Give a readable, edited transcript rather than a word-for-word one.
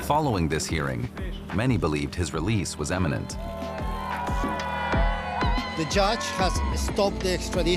Following this hearing, many believed his release was imminent. The judge has stopped the extradition